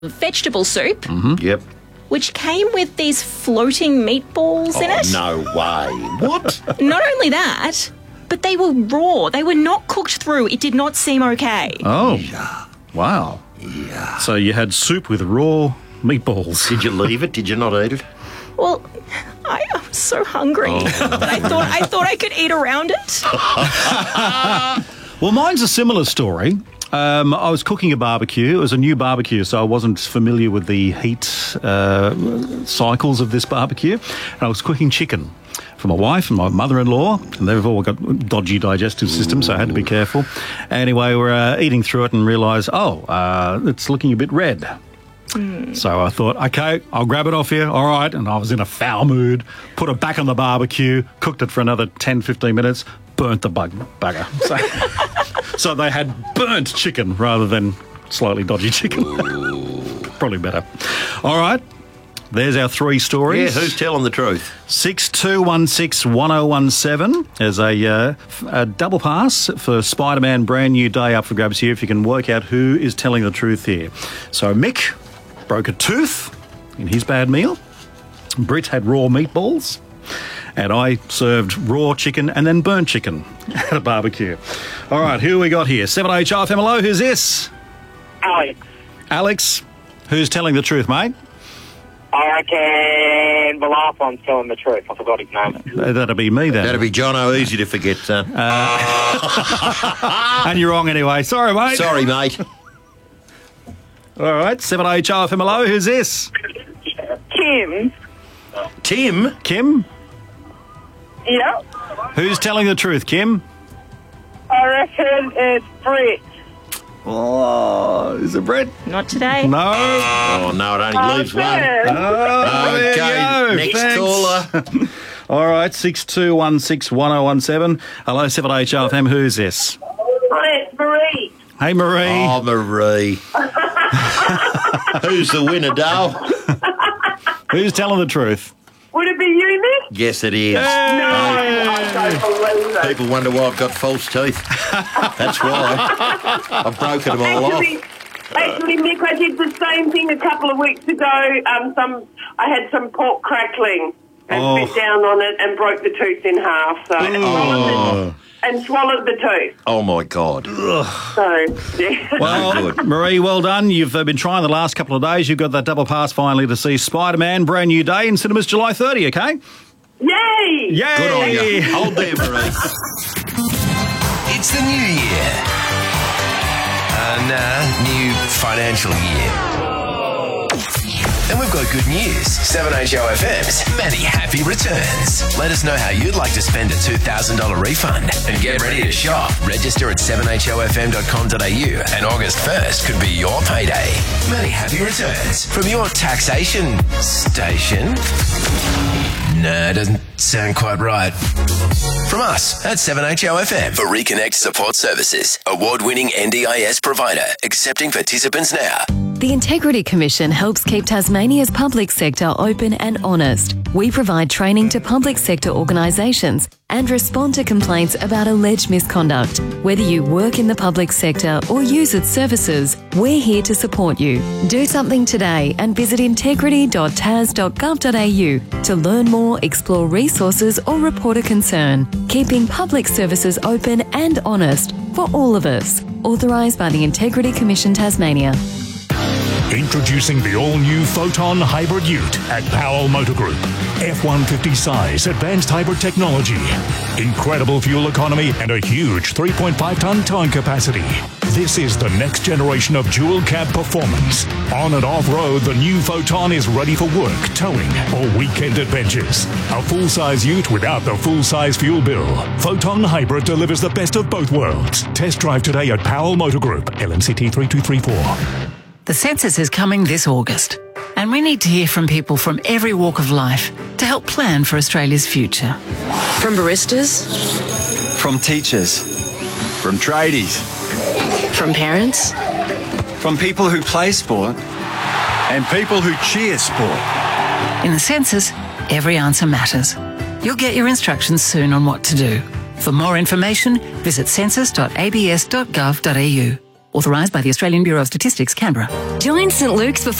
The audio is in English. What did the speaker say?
vegetable soup, Yep. which came with these floating meatballs in it. No way. What? Not only that, but they were raw. They were not cooked through. It did not seem okay. Oh, wow. Yeah. So you had soup with raw meatballs. Did you leave it? Did you not eat it? Well, I was so hungry that I thought I could eat around it. Well, mine's a similar story. I was cooking a barbecue. It was a new barbecue, so I wasn't familiar with the heat cycles of this barbecue. And I was cooking chicken for my wife and my mother-in-law, and they've all got dodgy digestive systems, so I had to be careful. Anyway, we're eating through it and realised, it's looking a bit red. So I thought, okay, I'll grab it off you. All right. And I was in a foul mood, put it back on the barbecue, cooked it for another 10, 15 minutes, burnt the bugger. So they had burnt chicken rather than slightly dodgy chicken. Probably better. All right. There's our three stories. Yeah, who's telling the truth? 62161017. There's a double pass for Spider-Man Brand New Day up for grabs here if you can work out who is telling the truth here. So Mick broke a tooth in his bad meal. Britt had raw meatballs. And I served raw chicken and then burnt chicken at a barbecue. All right, who we got here? 7HR FMLO, who's this? Alex. Alex, who's telling the truth, mate? I reckon the last one's telling the truth. I forgot his name. That'll be me then. That'll be Jono. Easy to forget, son. And you're wrong anyway. Sorry, mate. Sorry, mate. All right, 7HR FMLO, who's this? Kim. Tim? Kim? Yep. Who's telling the truth, Kim? I reckon it's Britt. Oh, is it Brett? Not today. No. Oh, no, it only leaves one. Oh, there Okay, you go. next Thanks. caller. All right, 62161017. Hello, 7HR FM. Who's this? Hi, it's Marie. Hey, Marie. Oh, Marie. Who's the winner, Dale? Who's telling the truth? Would it be you, Nick? Yes, it is. No, I don't believe it. People wonder why I've got false teeth. That's why. I've broken them all off. Actually, Nick, I did the same thing a couple of weeks ago. I had some pork crackling and bit down on it and broke the tooth in half. So and swallowed the tooth. Oh, my God. So, yeah. Well, Marie, well done. You've been trying the last couple of days. You've got that double pass finally to see Spider-Man Brand New Day in cinemas July 30, okay? Yay! Yay! Good on you. Hold there, Marie. It's the new year. New financial year. And we've got good news. 7HOFM's many happy returns. Let us know how you'd like to spend a $2,000 refund. And get ready to shop. Register at 7HOFM.com.au and August 1st could be your payday. Many happy returns from your taxation station. No, doesn't sound quite right. From us at 7HOFM for Reconnect Support Services, award-winning NDIS provider, accepting participants now. The Integrity Commission helps keep Tasmania's public sector open and honest. We provide training to public sector organisations and respond to complaints about alleged misconduct. Whether you work in the public sector or use its services, we're here to support you. Do something today and visit integrity.tas.gov.au to learn more, explore resources or report a concern. Keeping public services open and honest for all of us. Authorised by the Integrity Commission Tasmania. Introducing the all-new Photon Hybrid Ute at Powell Motor Group. F-150 size, advanced hybrid technology, incredible fuel economy and a huge 3.5-ton towing capacity. This is the next generation of dual cab performance. On and off-road, the new Photon is ready for work, towing or weekend adventures. A full-size ute without the full-size fuel bill. Photon Hybrid delivers the best of both worlds. Test drive today at Powell Motor Group, LMCT 3234. The census is coming this August, and we need to hear from people from every walk of life to help plan for Australia's future. From baristas, from teachers, from tradies, from parents, from people who play sport, and people who cheer sport. In the census, every answer matters. You'll get your instructions soon on what to do. For more information, visit census.abs.gov.au. Authorised by the Australian Bureau of Statistics, Canberra. Join St Luke's for